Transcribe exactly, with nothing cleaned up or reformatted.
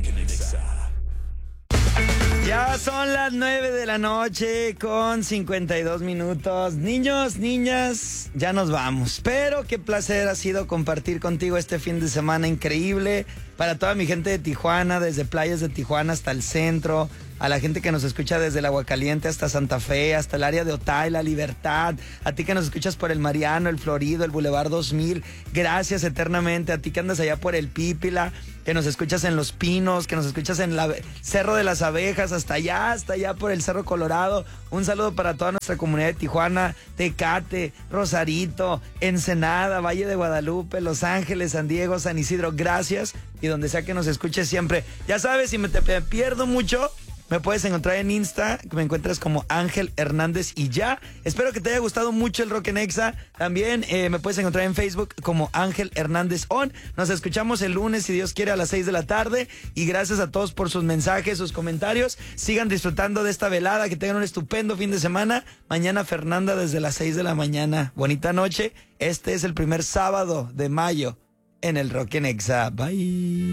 Ya son las nueve de la noche con cincuenta y dos minutos. Niños, niñas, ya nos vamos. Pero qué placer ha sido compartir contigo este fin de semana increíble. Para toda mi gente de Tijuana, desde playas de Tijuana hasta el centro. A la gente que nos escucha desde el Aguacaliente hasta Santa Fe, hasta el área de Otay, La Libertad. A ti que nos escuchas por el Mariano, el Florido, el Boulevard dos mil. Gracias eternamente. A ti que andas allá por el Pípila, que nos escuchas en Los Pinos, que nos escuchas en el Cerro de las Abejas, hasta allá, hasta allá por el Cerro Colorado. Un saludo para toda nuestra comunidad de Tijuana, Tecate, Rosarito, Ensenada, Valle de Guadalupe, Los Ángeles, San Diego, San Isidro. Gracias. Y donde sea que nos escuches siempre. Ya sabes, si me te me pierdo mucho, me puedes encontrar en Insta, que me encuentras como Ángel Hernández y ya. Espero que te haya gustado mucho el Rock en Exa. También eh, me puedes encontrar en Facebook como Ángel Hernández On. Nos escuchamos el lunes, si Dios quiere, a las seis de la tarde. Y gracias a todos por sus mensajes, sus comentarios. Sigan disfrutando de esta velada, que tengan un estupendo fin de semana. Mañana Fernanda desde las seis de la mañana. Bonita noche. Este es el primer sábado de mayo en el Rock en Exa. Bye.